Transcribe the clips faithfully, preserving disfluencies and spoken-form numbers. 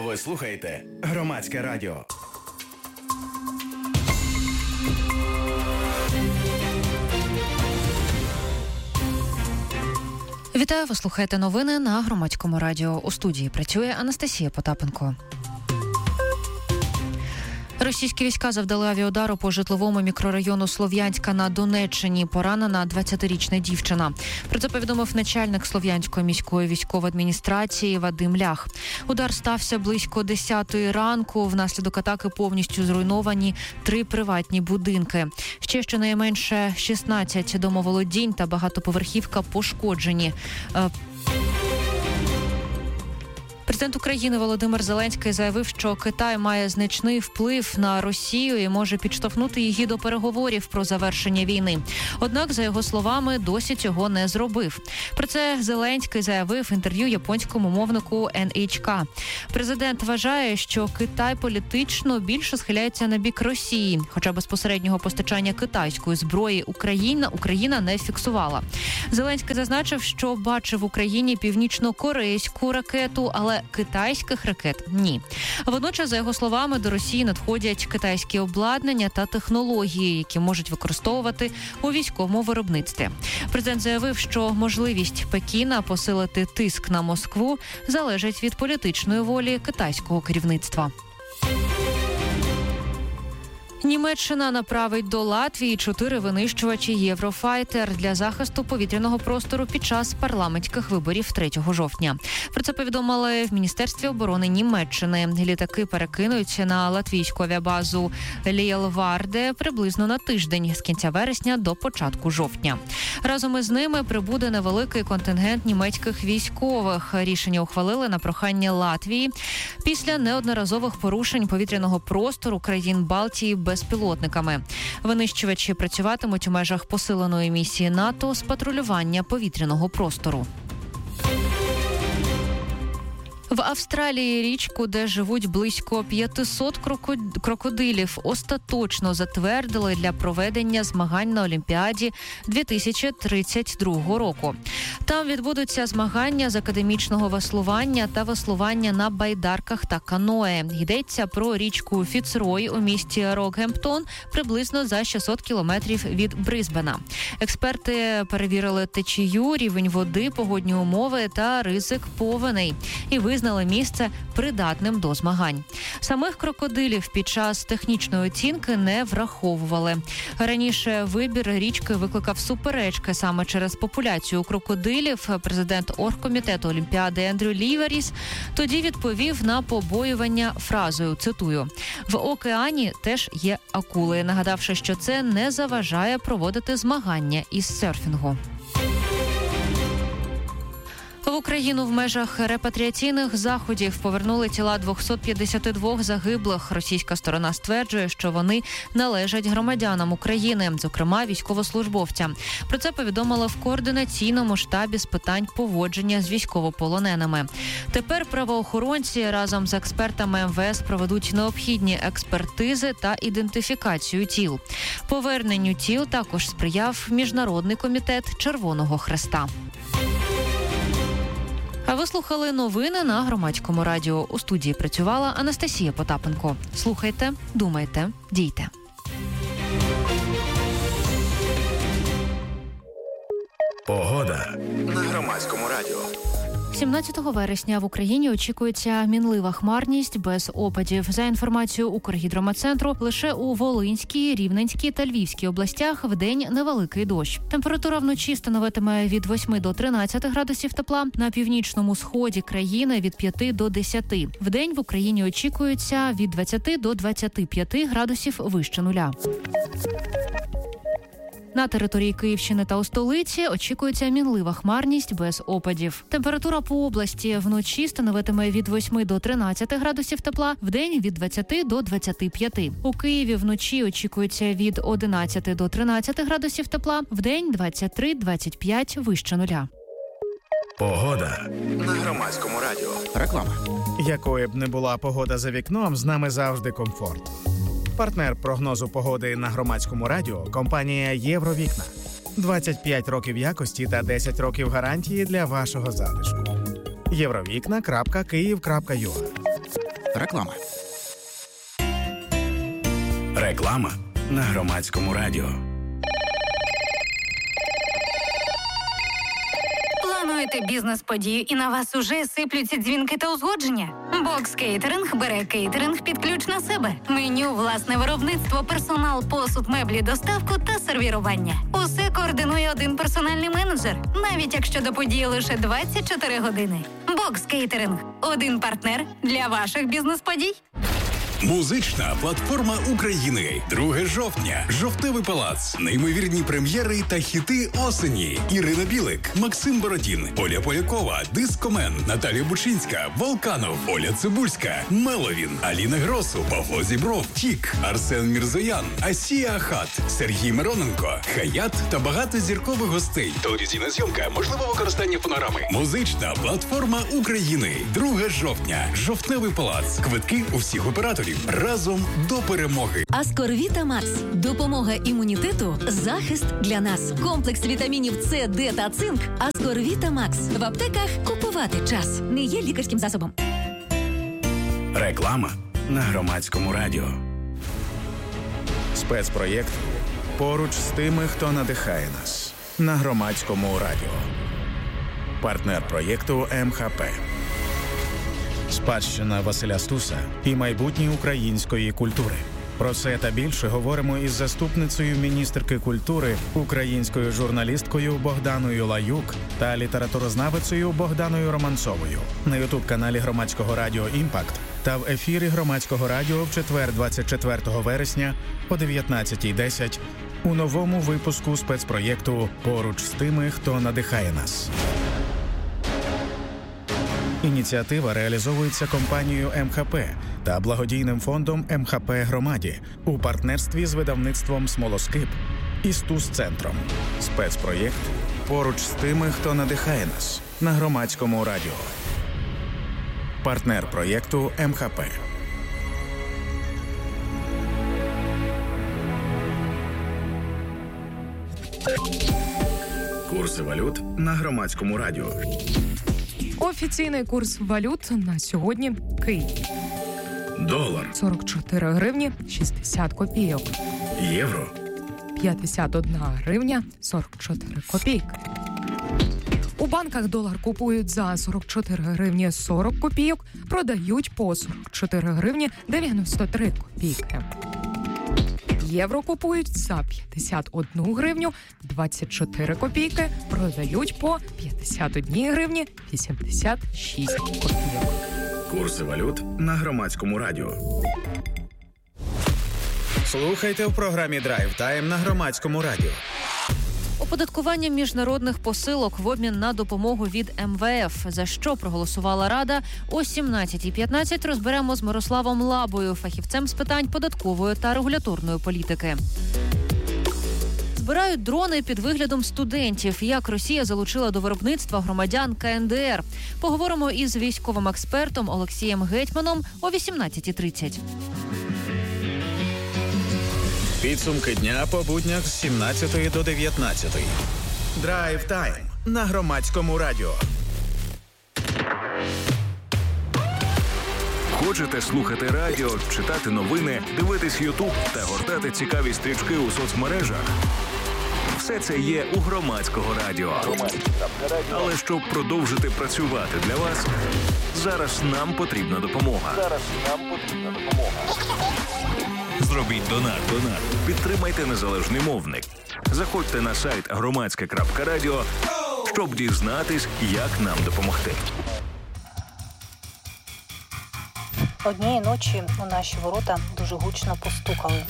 Ви слухаєте Громадське радіо. Вітаю, ви слухаєте новини на Громадському радіо. У студії працює Анастасія Потапенко. Російські війська завдали авіаудару по житловому мікрорайону Слов'янська на Донеччині. Поранена двадцятирічна дівчина. Про це повідомив начальник Слов'янської міської військової адміністрації Вадим Лях. Удар стався близько десятої ранку. Внаслідок атаки повністю зруйновані три приватні будинки. Ще щонайменше шістнадцять домоволодінь та багатоповерхівка пошкоджені. Президент України Володимир Зеленський заявив, що Китай має значний вплив на Росію і може підштовхнути її до переговорів про завершення війни. Однак, за його словами, досі цього не зробив. Про це Зеленський заявив в інтерв'ю японському мовнику ен ейч ка. Президент вважає, що Китай політично більше схиляється на бік Росії, хоча безпосереднього постачання китайської зброї Україна Україна не фіксувала. Зеленський зазначив, що бачив в Україні північно-корейську ракету, але китайських ракет – ні. Водночас, за його словами, до Росії надходять китайські обладнання та технології, які можуть використовувати у військовому виробництві. Президент заявив, що можливість Пекіна посилити тиск на Москву залежить від політичної волі китайського керівництва. Німеччина направить до Латвії чотири винищувачі «Єврофайтер» для захисту повітряного простору під час парламентських виборів третього жовтня. Про це повідомили в Міністерстві оборони Німеччини. Літаки перекинуться на латвійську авіабазу Лієлварде приблизно на тиждень з кінця вересня до початку жовтня. Разом із ними прибуде невеликий контингент німецьких військових. Рішення ухвалили на прохання Латвії після неодноразових порушень повітряного простору країн Балтії безпілотниками. Винищувачі працюватимуть у межах посиленої місії НАТО з патрулювання повітряного простору. В Австралії річку, де живуть близько п'ятсот крокодилів, остаточно затвердили для проведення змагань на Олімпіаді дві тисячі тридцять другого року. Там відбудуться змагання з академічного веслування та веслування на байдарках та каное. Йдеться про річку Фіцрой у місті Рокгемптон, приблизно за шістсот кілометрів від Брисбена. Експерти перевірили течію, рівень води, погодні умови та ризик повеней і визнали місце придатним до змагань. Самих крокодилів під час технічної оцінки не враховували. Раніше вибір річки викликав суперечки саме через популяцію крокодилів. Президент оргкомітету Олімпіади Ендрю Ліверіс тоді відповів на побоювання фразою, цитую, «В океані теж є акули», нагадавши, що це не заважає проводити змагання із серфінгу. В Україну в межах репатріаційних заходів повернули тіла двісті п'ятдесят два загиблих. Російська сторона стверджує, що вони належать громадянам України, зокрема військовослужбовцям. Про це повідомили в координаційному штабі з питань поводження з військовополоненими. Тепер правоохоронці разом з експертами ем ве ес проведуть необхідні експертизи та ідентифікацію тіл. Поверненню тіл також сприяв Міжнародний комітет Червоного Хреста. А ви слухали новини на Громадському радіо. У студії працювала Анастасія Потапенко. Слухайте, думайте, дійте. Погода на Громадському радіо. сімнадцятого вересня в Україні очікується мінлива хмарність без опадів. За інформацією Укргідрометцентру, лише у Волинській, Рівненській та Львівській областях вдень невеликий дощ. Температура вночі становитиме від восьми до тринадцяти градусів тепла, на північному сході країни від п'яти до десяти. Вдень в Україні очікується від двадцяти до двадцяти п'яти градусів вище нуля. На території Київщини та у столиці очікується мінлива хмарність без опадів. Температура по області вночі становитиме від восьми до тринадцяти градусів тепла, вдень від двадцяти до двадцяти п'яти. У Києві вночі очікується від одинадцяти до тринадцяти градусів тепла, вдень двадцять три - двадцять п'ять вище нуля. Погода на Громадському радіо. Реклама. Якою б не була погода за вікном, з нами завжди комфорт. Партнер прогнозу погоди на Громадському радіо – компанія «Євровікна». двадцять п'ять років якості та десять років гарантії для вашого затишку. євровікна крапка київ крапка ю а Реклама. Реклама на Громадському радіо. Плануєте бізнес-подію і на вас уже сиплються дзвінки та узгодження? Бокс Кейтеринг бере кейтеринг під ключ на себе. Меню, власне виробництво, персонал, посуд, меблі, доставку та сервірування. Усе координує один персональний менеджер, навіть якщо до події лише двадцять чотири години. Бокс Кейтеринг – один партнер для ваших бізнес-подій. Музична платформа України. друге жовтня. Жовтневий палац. Неймовірні прем'єри та хіти осені. Ірина Білик, Максим Бородін, Оля Полякова, Дискомен, Наталія Бучинська, Волканов, Оля Цибульська, Меловін, Аліна Гросу, Павло Зібров, Тік, Арсен Мірзоян, Асія Ахат, Сергій Мироненко, Хаят та багато зіркових гостей. Телевізійна зйомка, можливо використання фонограми. Музична платформа України. друге жовтня. Жовтневий палац. Квитки у всіх операторів. Разом до перемоги. Аскорвіта Макс. Допомога імунітету. Захист для нас. Комплекс вітамінів С, Д та цинк. Аскорвіта Макс. В аптеках купувати час. Не є лікарським засобом. Реклама на Громадському радіо. Спецпроєкт «Поруч з тими, хто надихає нас» на Громадському радіо. Партнер проєкту Ем Ха Пе. Спадщина Василя Стуса і майбутнє української культури. Про це та більше говоримо із заступницею міністерки культури, українською журналісткою Богданою Лаюк та літературознавицею Богданою Романцовою на ютуб-каналі Громадського радіо «Імпакт» та в ефірі Громадського радіо в четвер двадцять четвертого вересня о дев'ятнадцятій десять у новому випуску спецпроєкту «Поруч з тими, хто надихає нас». Ініціатива реалізовується компанією Ем Ха Пе та благодійним фондом Ем Ха Пе Громаді у партнерстві з видавництвом «Смолоскип» і Стус-центром. Спецпроєкт «Поруч з тими, хто надихає нас» на Громадському радіо. Партнер проєкту Ем Ха Пе. Курси валют на Громадському радіо. Офіційний курс валют на сьогодні – Київ. Долар. сорок чотири гривні шістдесят копійок. Євро. п'ятдесят одна гривня сорок чотири копійки. У банках долар купують за сорок чотири гривні сорок копійок, продають по сорок чотири гривні дев'яносто три копійки. Євро купують за п'ятдесят одну гривню двадцять чотири копійки, продають по п'ятдесят одну гривні вісімдесят шість копійок. Курси валют на Громадському радіо. Слухайте в програмі «Драйв Тайм» на Громадському радіо. Оподаткування міжнародних посилок в обмін на допомогу від Ем Ве Еф. За що проголосувала Рада? О сімнадцятій п'ятнадцять розберемо з Мирославом Лабою, фахівцем з питань податкової та регуляторної політики. Збирають дрони під виглядом студентів. Як Росія залучила до виробництва громадян Ка Ен Де Ер. Поговоримо із військовим експертом Олексієм Гетьманом о вісімнадцятій тридцять. Підсумки дня по буднях з сімнадцятої до дев'ятнадцятої. Драйв Тайм на Громадському радіо. Хочете слухати радіо, читати новини, дивитись Ютуб та гортати цікаві стрічки у соцмережах? Все це є у Громадського радіо. Але щоб продовжити працювати для вас, зараз нам потрібна допомога. Зараз нам потрібна допомога. Зробіть донат, донат. Підтримайте незалежний мовник. Заходьте на сайт громадське крапка радіо, щоб дізнатись, як нам допомогти. Однієї ночі у наші ворота дуже гучно постукали.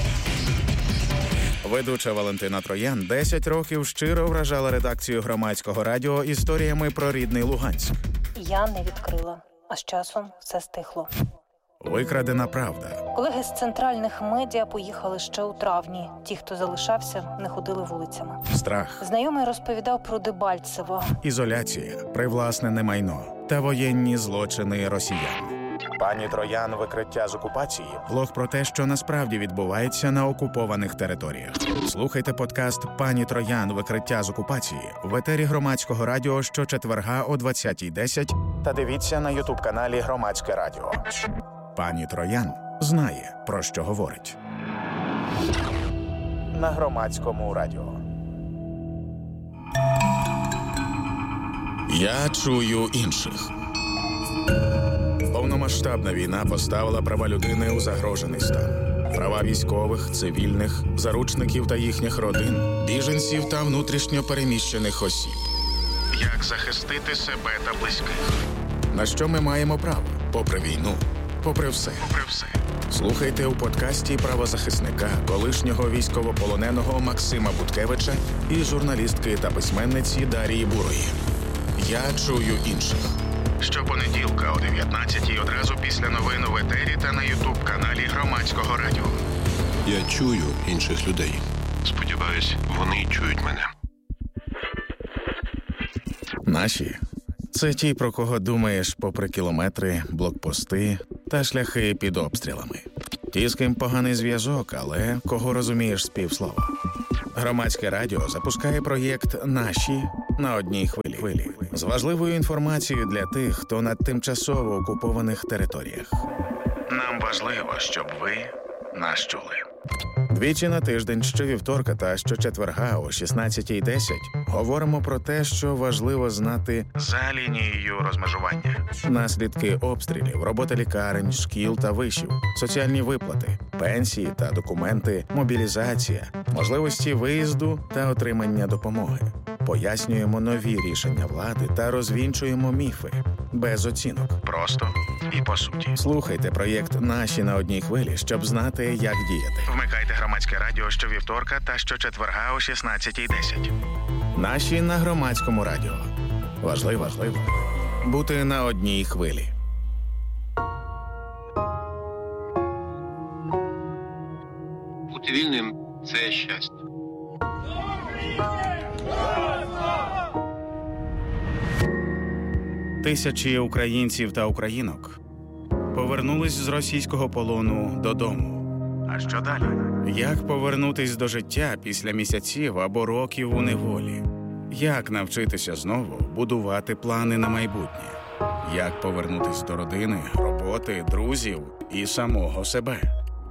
Ведуча Валентина Троян десять років щиро вражала редакцію Громадського радіо історіями про рідний Луганськ. Я не відкрила, а з часом все стихло. Викрадена правда. Колеги з центральних медіа поїхали ще у травні. Ті, хто залишався, не ходили вулицями. Страх. Знайомий розповідав про Дебальцево. Ізоляція, привласнене майно та воєнні злочини росіян. Пані Троян, викриття з окупації. Блог про те, що насправді відбувається на окупованих територіях. Слухайте подкаст «Пані Троян. Викриття з окупації» в етері Громадського радіо щочетверга о двадцятій десять та дивіться на ютуб-каналі Громадське радіо. Пані Троян знає, про що говорить. На Громадському радіо. Я чую інших. Повномасштабна війна поставила права людини у загрожений стан. Права військових, цивільних, заручників та їхніх родин, біженців та внутрішньо переміщених осіб. Як захистити себе та близьких? На що ми маємо право? Попри війну, попри все. Попри все. Слухайте у подкасті правозахисника, колишнього військовополоненого Максима Буткевича і журналістки та письменниці Дарії Бурої. Я чую інших. Щопонеділка о дев'ятнадцятій одразу після новин у етері та на ютуб-каналі Громадського радіо. Я чую інших людей. Сподіваюсь, вони чують мене. Наші – це ті, про кого думаєш попри кілометри, блокпости та шляхи під обстрілами. Ті, з ким поганий зв'язок, але кого розумієш з півслова. Громадське радіо запускає проєкт «Наші» на одній хвилі. З важливою інформацією для тих, хто на тимчасово окупованих територіях. Нам важливо, щоб ви нас чули. Двічі на тиждень, щовівторка та щочетверга о шістнадцятій десять говоримо про те, що важливо знати за лінією розмежування. Наслідки обстрілів, робота лікарень, шкіл та вишів, соціальні виплати, пенсії та документи, мобілізація, можливості виїзду та отримання допомоги. Пояснюємо нові рішення влади та розвінчуємо міфи. Без оцінок. Просто і по суті. Слухайте проєкт «Наші» на одній хвилі, щоб знати, як діяти. Вмикайте Громадське радіо щовівторка та щочетверга о шістнадцятій десять. «Наші» на Громадському радіо. Важливо, важливо бути на одній хвилі. Бути вільним – це щастя. Тисячі українців та українок повернулись з російського полону додому. А що далі? Як повернутись до життя після місяців або років у неволі? Як навчитися знову будувати плани на майбутнє? Як повернутись до родини, роботи, друзів і самого себе?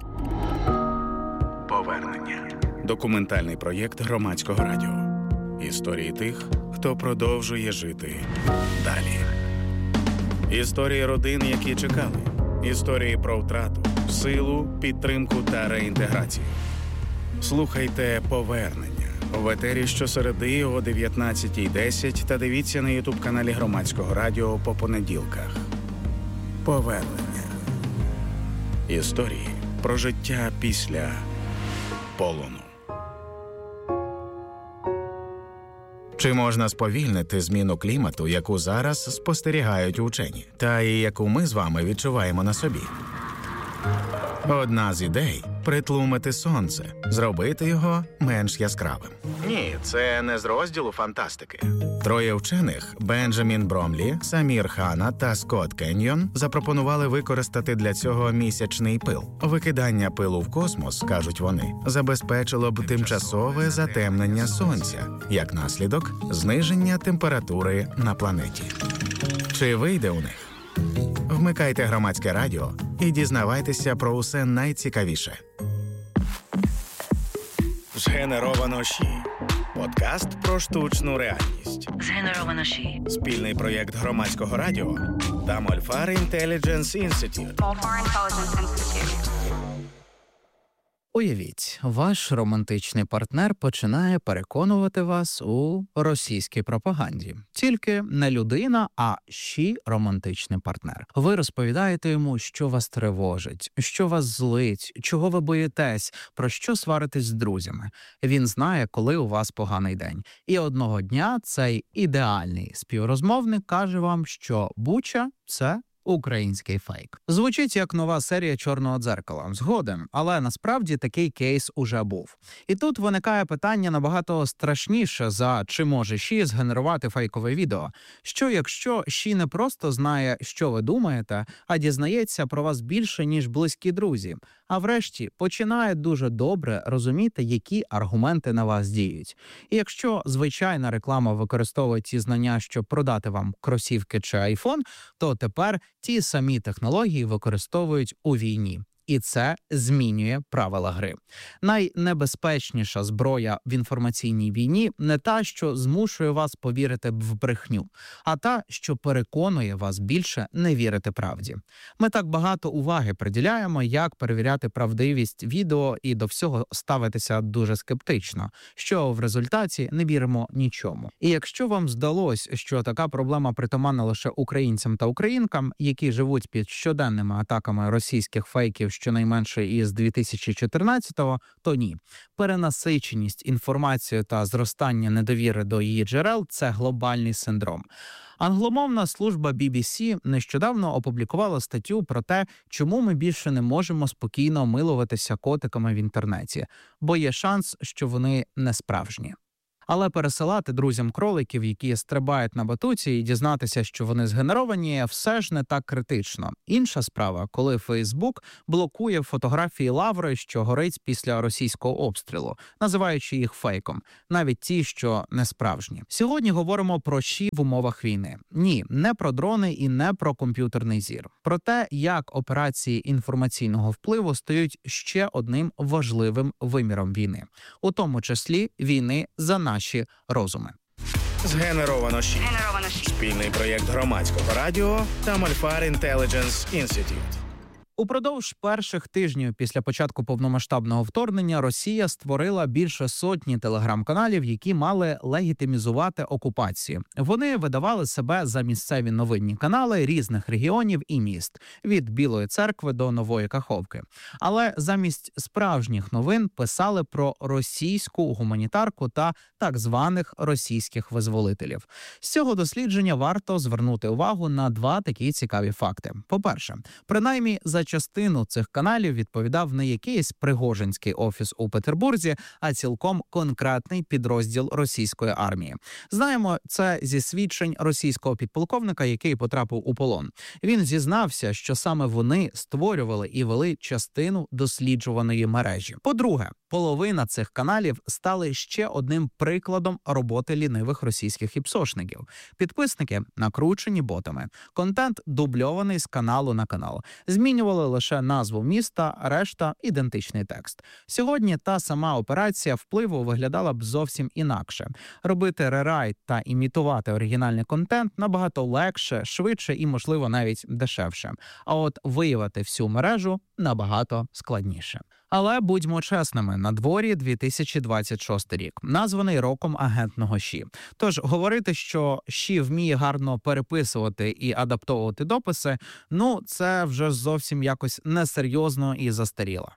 Повернення. Документальний проєкт Громадського радіо. Історії тих, хто продовжує жити далі. Історії родин, які чекали. Історії про втрату, силу, підтримку та реінтеграцію. Слухайте «Повернення» в етері щосереди о дев'ятнадцятій десять та дивіться на ютуб-каналі Громадського радіо по понеділках. Повернення. Історії про життя після полону. Чи можна сповільнити зміну клімату, яку зараз спостерігають учені, та і яку ми з вами відчуваємо на собі? Одна з ідей – притлумити сонце, зробити його менш яскравим. Ні, це не з розділу фантастики. Троє вчених – Бенджамін Бромлі, Самір Хана та Скотт Кеньйон – запропонували використати для цього місячний пил. Викидання пилу в космос, кажуть вони, забезпечило б тимчасове затемнення сонця, як наслідок – зниження температури на планеті. Чи вийде у них? Вмикайте Громадське радіо і дізнавайтеся про усе найцікавіше. Згенеровано ШІ. Подкаст про штучну реальність. Згенеровано ШІ. Спільний проєкт Громадського радіо та Мольфар Intelligence Institute. Уявіть, ваш романтичний партнер починає переконувати вас у російській пропаганді. Тільки не людина, а ще й романтичний партнер. Ви розповідаєте йому, що вас тривожить, що вас злить, чого ви боїтесь, про що сваритесь з друзями. Він знає, коли у вас поганий день. І одного дня цей ідеальний співрозмовник каже вам, що Буча – це український фейк. Звучить як нова серія «Чорного дзеркала». Згоден, але насправді такий кейс уже був. І тут виникає питання набагато страшніше за чи може ШІ згенерувати фейкове відео. Що якщо ШІ не просто знає, що ви думаєте, а дізнається про вас більше, ніж близькі друзі, а врешті починає дуже добре розуміти, які аргументи на вас діють. І якщо звичайна реклама використовує ці знання, щоб продати вам кросівки чи айфон, то тепер ті самі технології використовують у війні. І це змінює правила гри. Найнебезпечніша зброя в інформаційній війні не та, що змушує вас повірити в брехню, а та, що переконує вас більше не вірити правді. Ми так багато уваги приділяємо, як перевіряти правдивість відео і до всього ставитися дуже скептично, що в результаті не віримо нічому. І якщо вам здалось, що така проблема притаманна лише українцям та українкам, які живуть під щоденними атаками російських фейків щонайменше із дві тисячі чотирнадцятого, то ні. Перенасиченість інформацією та зростання недовіри до її джерел – це глобальний синдром. Англомовна служба бі бі сі нещодавно опублікувала статтю про те, чому ми більше не можемо спокійно милуватися котиками в інтернеті, бо є шанс, що вони не справжні. Але пересилати друзям кроликів, які стрибають на батуті, і дізнатися, що вони згенеровані, все ж не так критично. Інша справа, коли Фейсбук блокує фотографії лаври, що горить після російського обстрілу, називаючи їх фейком, навіть ті, що не справжні. Сьогодні говоримо про ЩІ в умовах війни. Ні, не про дрони і не про комп'ютерний зір. Про те, як операції інформаційного впливу стають ще одним важливим виміром війни. У тому числі війни за наші Наші розуми. Згенеровано ЩІ. Спільний проєкт Громадського радіо та Мольфар Intelligence Institute. Упродовж перших тижнів після початку повномасштабного вторгнення Росія створила більше сотні телеграм-каналів, які мали легітимізувати окупацію. Вони видавали себе за місцеві новинні канали різних регіонів і міст, від Білої Церкви до Нової Каховки. Але замість справжніх новин писали про російську гуманітарку та так званих російських визволителів. З цього дослідження варто звернути увагу на два такі цікаві факти. По-перше, принаймні за частину цих каналів відповідав не якийсь пригожинський офіс у Петербурзі, а цілком конкретний підрозділ російської армії. Знаємо це зі свідчень російського підполковника, який потрапив у полон. Він зізнався, що саме вони створювали і вели частину досліджуваної мережі. По-друге, половина цих каналів стали ще одним прикладом роботи лінивих російських іпсошників. Підписники накручені ботами. Контент дубльований з каналу на канал. Змінювали лише назву міста, решта – ідентичний текст. Сьогодні та сама операція впливу виглядала б зовсім інакше. Робити рерайт та імітувати оригінальний контент набагато легше, швидше і, можливо, навіть дешевше. А от виявити всю мережу набагато складніше. Але будьмо чесними, на дворі дві тисячі двадцять шостий рік, названий роком агентного ЩІ. Тож говорити, що ЩІ вміє гарно переписувати і адаптовувати дописи, ну це вже зовсім якось несерйозно і застаріло.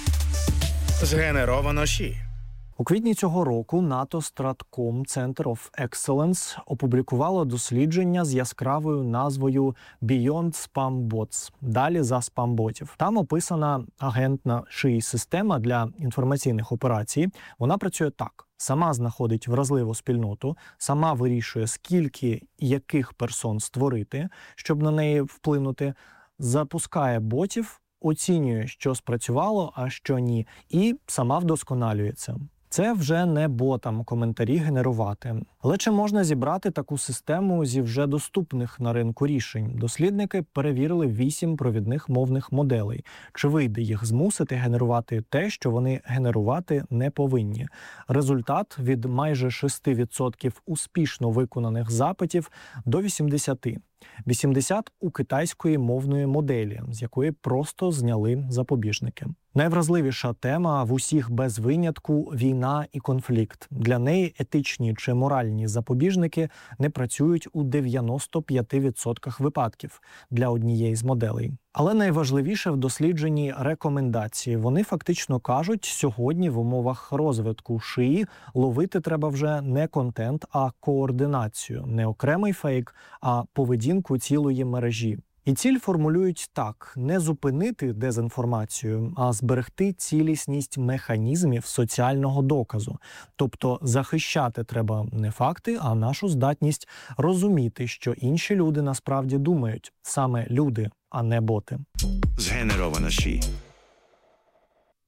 Згенеровано ЩІ. У квітні цього року НАТО Stratcom Center of Excellence опублікувало дослідження з яскравою назвою Beyond Spam Bots – далі за спам-ботів. Там описана агентна ШІ-система для інформаційних операцій. Вона працює так. Сама знаходить вразливу спільноту, сама вирішує, скільки яких персон створити, щоб на неї вплинути, запускає ботів, оцінює, що спрацювало, а що ні, і сама вдосконалюється. Це вже не ботам коментарі генерувати. Але чи можна зібрати таку систему зі вже доступних на ринку рішень? Дослідники перевірили вісім провідних мовних моделей. Чи вийде їх змусити генерувати те, що вони генерувати не повинні? Результат – від майже шість відсотків успішно виконаних запитів до вісімдесят відсотків. вісімдесят у китайської мовної моделі, з якої просто зняли запобіжники. Найвразливіша тема в усіх без винятку – війна і конфлікт. Для неї етичні чи моральні запобіжники не працюють у дев'яносто п'ять відсотків випадків для однієї з моделей. Але найважливіше в дослідженні рекомендації. Вони фактично кажуть, сьогодні в умовах розвитку ШІ ловити треба вже не контент, а координацію. Не окремий фейк, а поведінку цілої мережі. І ціль формулюють так – не зупинити дезінформацію, а зберегти цілісність механізмів соціального доказу. Тобто захищати треба не факти, а нашу здатність розуміти, що інші люди насправді думають. Саме люди, а не боти. Згенеровано ЩІ.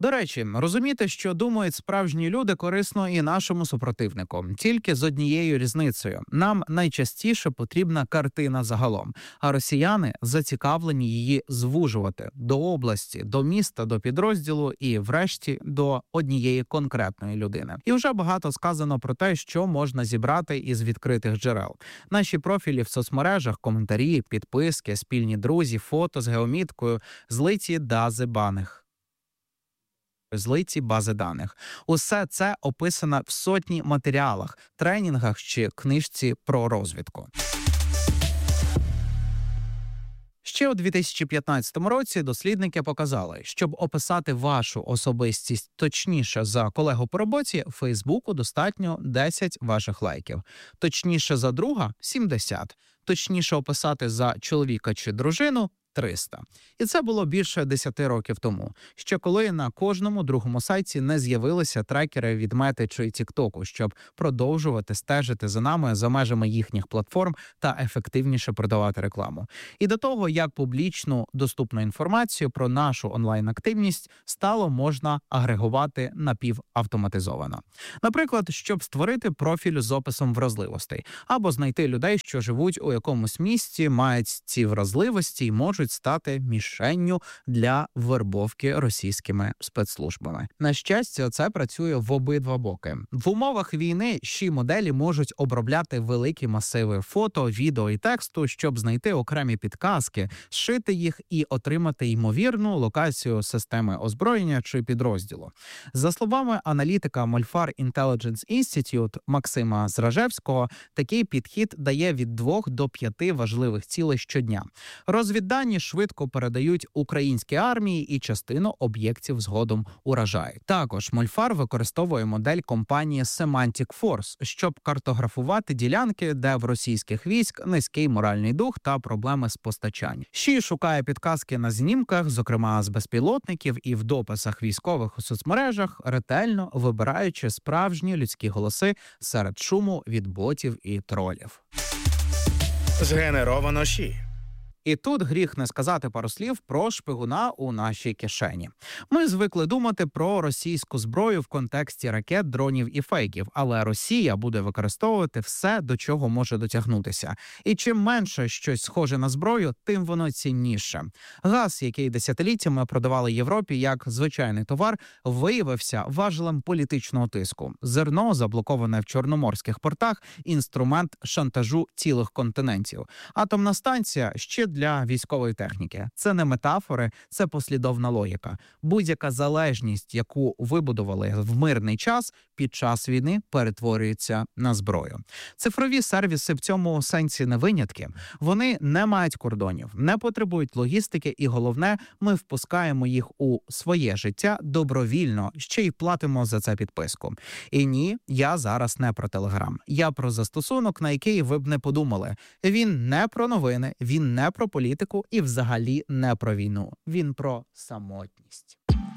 До речі, розуміти, що думають справжні люди, корисно і нашому супротивнику. Тільки з однією різницею. Нам найчастіше потрібна картина загалом, а росіяни зацікавлені її звужувати до області, до міста, до підрозділу і, врешті, до однієї конкретної людини. І вже багато сказано про те, що можна зібрати із відкритих джерел. Наші профілі в соцмережах, коментарі, підписки, спільні друзі, фото з геоміткою, злиті бази даних. Злиті бази даних. Усе це описано в сотні матеріалах, тренінгах чи книжці про розвідку. Ще у дві тисячі п'ятнадцятому році дослідники показали, щоб описати вашу особистість точніше за колегу по роботі, Фейсбуку достатньо десять ваших лайків. Точніше за друга – сімдесят. Точніше описати за чоловіка чи дружину – триста. І це було більше десяти років тому, ще коли на кожному другому сайті не з'явилися трекери від Мети чи Тіктоку, щоб продовжувати стежити за нами за межами їхніх платформ та ефективніше продавати рекламу. І до того, як публічну доступну інформацію про нашу онлайн-активність стало можна агрегувати напівавтоматизовано. Наприклад, щоб створити профіль з описом вразливостей, або знайти людей, що живуть у якомусь місті, мають ці вразливості і можуть стати мішенню для вербовки російськими спецслужбами. На щастя, це працює в обидва боки. В умовах війни ші моделі можуть обробляти великі масиви фото, відео і тексту, щоб знайти окремі підказки, зшити їх і отримати ймовірну локацію системи озброєння чи підрозділу. За словами аналітика Molfar Intelligence Institute Максима Зражевського, такий підхід дає від двох до п'яти важливих цілей щодня. Розвіддані швидко передають українській армії і частину об'єктів згодом уражають. Також Molfar використовує модель компанії Semantic Force, щоб картографувати ділянки, де в російських військ низький моральний дух та проблеми з постачанням. Ші шукає підказки на знімках, зокрема з безпілотників і в дописах військових у соцмережах, ретельно вибираючи справжні людські голоси серед шуму від ботів і тролів. Згенеровано Ші. І тут гріх не сказати пару слів про шпигуна у нашій кишені. Ми звикли думати про російську зброю в контексті ракет, дронів і фейків, але Росія буде використовувати все, до чого може дотягнутися. І чим менше щось схоже на зброю, тим воно цінніше. Газ, який десятиліттями продавали Європі як звичайний товар, виявився важелем політичного тиску. Зерно, заблоковане в чорноморських портах, інструмент шантажу цілих континентів. Атомна станція – ще для військової техніки. Це не метафори, це послідовна логіка. Будь-яка залежність, яку вибудували в мирний час, під час війни перетворюється на зброю. Цифрові сервіси в цьому сенсі не винятки. Вони не мають кордонів, не потребують логістики і, головне, ми впускаємо їх у своє життя добровільно, ще й платимо за це підписку. І ні, я зараз не про Телеграм. Я про застосунок, на який ви б не подумали. Він не про новини, він не про політику і взагалі не про війну. Він про самотність.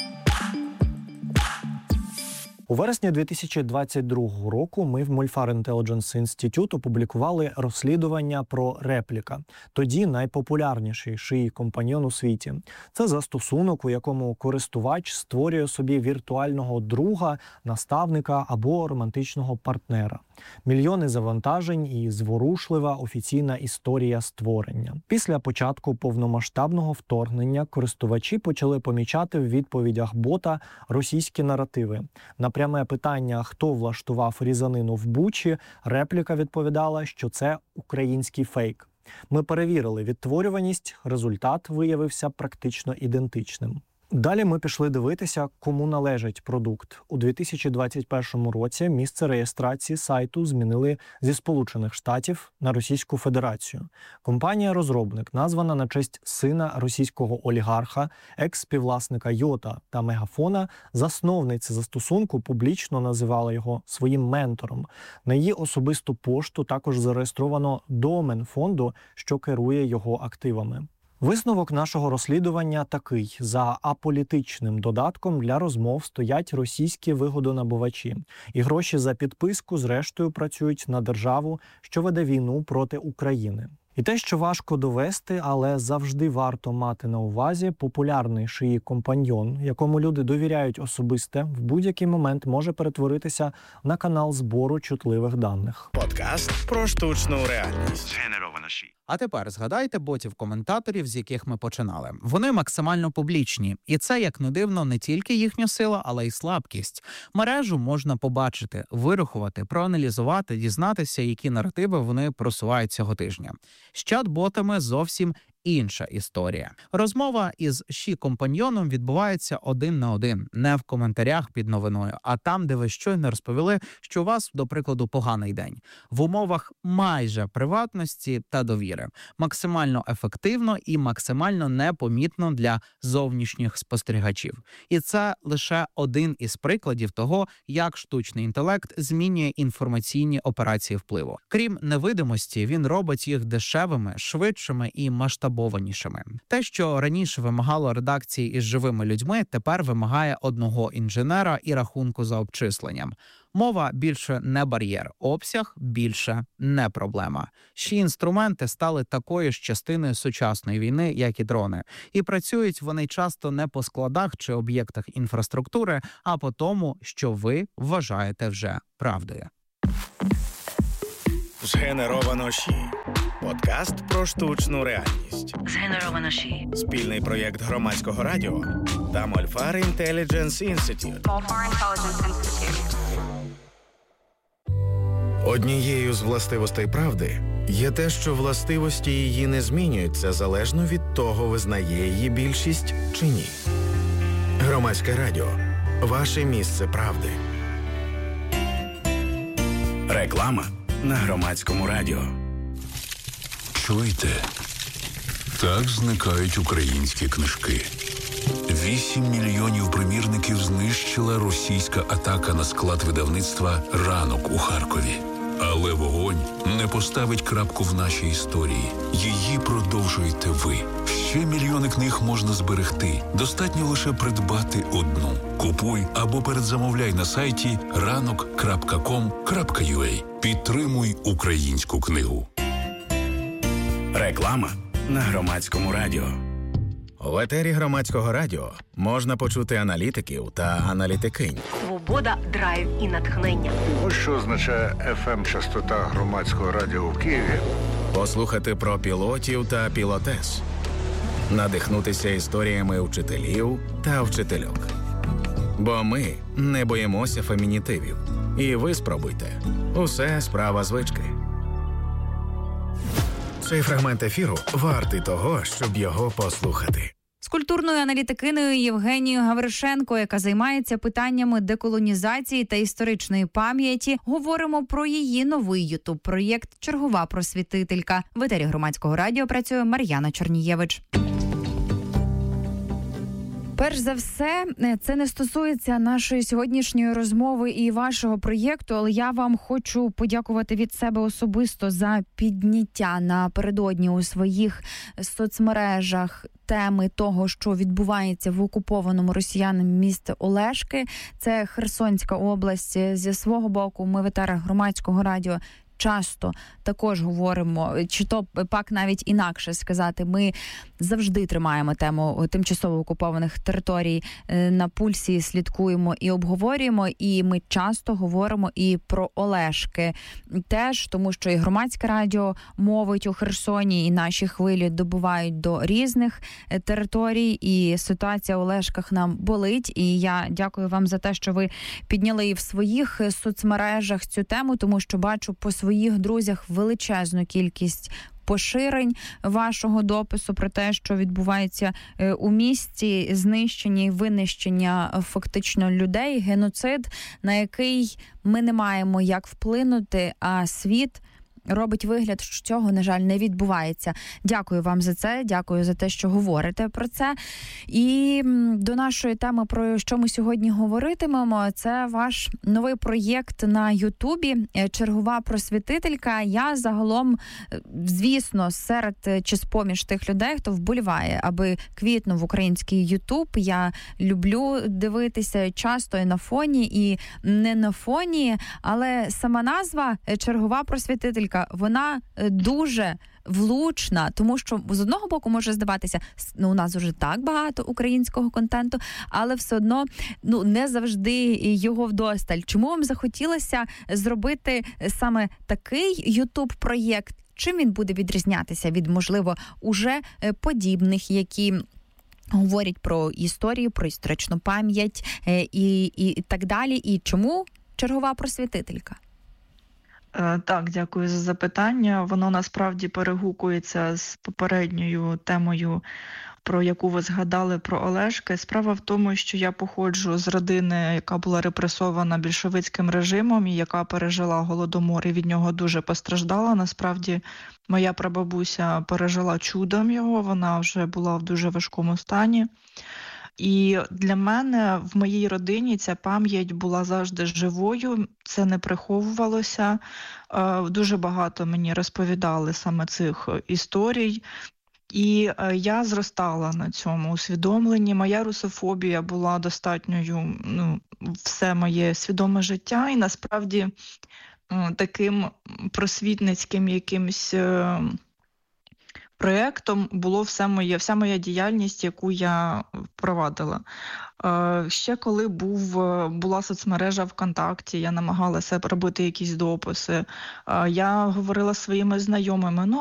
У вересні дві тисячі двадцять другого року ми в Molfar Intelligence Institute опублікували розслідування про Репліка, тоді найпопулярніший шиї компаньйон у світі. Це застосунок, у якому користувач створює собі віртуального друга, наставника або романтичного партнера. Мільйони завантажень і зворушлива офіційна історія створення. Після початку повномасштабного вторгнення користувачі почали помічати в відповідях бота російські наративи. На пряме питання, хто влаштував різанину в Бучі, Репліка відповідала, що це український фейк. Ми перевірили відтворюваність, результат виявився практично ідентичним. Далі ми пішли дивитися, кому належить продукт. У дві тисячі двадцять першому році місце реєстрації сайту змінили зі Сполучених Штатів на Російську Федерацію. Компанія-розробник, названа на честь сина російського олігарха, екс-співвласника Йота та Мегафона, засновниця застосунку публічно називала його своїм ментором. На її особисту пошту також зареєстровано домен фонду, що керує його активами. Висновок нашого розслідування такий. За аполітичним додатком для розмов стоять російські вигодонабувачі. І гроші за підписку, зрештою, працюють на державу, що веде війну проти України. І те, що важко довести, але завжди варто мати на увазі, популярний шиї компаньйон, якому люди довіряють особисте, в будь-який момент може перетворитися на канал збору чутливих даних. Подкаст про штучну реальність. А тепер згадайте ботів-коментаторів, з яких ми починали. Вони максимально публічні. І це, як не дивно, не тільки їхня сила, але й слабкість. Мережу можна побачити, вирахувати, проаналізувати, дізнатися, які наративи вони просувають цього тижня. З чат-ботами зовсім інша історія. Розмова із ші-компаньйоном відбувається один на один, не в коментарях під новиною, а там, де ви щойно розповіли, що у вас, до прикладу, поганий день. В умовах майже приватності та довіри. Максимально ефективно і максимально непомітно для зовнішніх спостерігачів. І це лише один із прикладів того, як штучний інтелект змінює інформаційні операції впливу. Крім невидимості, він робить їх дешевими, швидшими і масштабованішими. Те, що раніше вимагало редакції із живими людьми, тепер вимагає одного інженера і рахунку за обчисленням. Мова більше не бар'єр, обсяг більше не проблема. Ші інструменти стали такою ж частиною сучасної війни, як і дрони. І працюють вони часто не по складах чи об'єктах інфраструктури, а по тому, що ви вважаєте вже правдою. Згенеровано Ші. Подкаст про штучну реальність. Згенеровано Ші. Спільний проєкт Громадського радіо та Мольфар Intelligence Institute. Однією з властивостей правди є те, що властивості її не змінюються залежно від того, визнає її більшість чи ні. Громадське радіо. Ваше місце правди. Реклама на Громадському радіо. Чуєте? Так зникають українські книжки. Вісім мільйонів примірників знищила російська атака на склад видавництва «Ранок» у Харкові. Але вогонь не поставить крапку в нашій історії. Її продовжуєте ви. Ще мільйони книг можна зберегти. Достатньо лише придбати одну. Купуй або передзамовляй на сайті ранок крапка ком крапка ю а. Підтримуй українську книгу. Реклама на Громадському радіо. В етері Громадського радіо можна почути аналітиків та аналітикинь. Свобода, драйв і натхнення. Ось що означає еф ем-частота Громадського радіо в Києві. Послухати про пілотів та пілотес. Надихнутися історіями вчителів та вчительок. Бо ми не боїмося фемінітивів. І ви спробуйте. Усе справа звички. Цей фрагмент ефіру вартий того, щоб його послухати. З культурною аналітикиною Євгенією Гавришенко, яка займається питаннями деколонізації та історичної пам'яті, говоримо про її новий ютуб-проєкт «Чергова просвітителька». В етері Громадського радіо працює Мар'яна Чорнієвич. Перш за все, це не стосується нашої сьогоднішньої розмови і вашого проєкту, але я вам хочу подякувати від себе особисто за підняття напередодні у своїх соцмережах теми того, що відбувається в окупованому росіянами місті Олешки. Це Херсонська область. Зі свого боку ми в етерах Громадського радіо часто також говоримо, чи то пак навіть інакше сказати, ми завжди тримаємо тему тимчасово окупованих територій на пульсі, слідкуємо і обговорюємо, і ми часто говоримо і про Олешки теж, тому що і Громадське радіо мовить у Херсоні, і наші хвилі добувають до різних територій, і ситуація в Олешках нам болить, і я дякую вам за те, що ви підняли і в своїх соцмережах цю тему, тому що бачу по своїх друзях величезну кількість поширень вашого допису про те, що відбувається у місті, знищення і винищення фактично людей, геноцид, на який ми не маємо як вплинути, а світ робить вигляд, що цього, на жаль, не відбувається. Дякую вам за це, дякую за те, що говорите про це. І до нашої теми, про що ми сьогодні говоритимемо, це ваш новий проєкт на Ютубі «Чергова просвітителька». Я загалом, звісно, серед чи з-поміж тих людей, хто вболіває, аби квітнув український Ютуб. Я люблю дивитися часто і на фоні, і не на фоні, але сама назва «Чергова просвітителька», вона дуже влучна, тому що з одного боку може здаватися, ну у нас вже так багато українського контенту, але все одно ну не завжди його вдосталь. Чому вам захотілося зробити саме такий YouTube-проєкт? Чим він буде відрізнятися від, можливо, уже подібних, які говорять про історію, про історичну пам'ять і, і так далі? І чому чергова просвітителька? Так, дякую за запитання. Воно насправді перегукується з попередньою темою, про яку ви згадали, про Олешки. Справа в тому, що я походжу з родини, яка була репресована більшовицьким режимом і яка пережила Голодомор і від нього дуже постраждала. Насправді, моя прабабуся пережила чудом його, вона вже була в дуже важкому стані. І для мене в моїй родині ця пам'ять була завжди живою, це не приховувалося. Дуже багато мені розповідали саме цих історій. І я зростала на цьому усвідомленні. Моя русофобія була достатньою, ну, все моє свідоме життя. І насправді таким просвітницьким якимсь проєктом було все моє, вся моя діяльність, яку я впровадила. Ще коли був, була соцмережа ВКонтакті, я намагалася робити якісь дописи. Я говорила зі своїми знайомими, ну,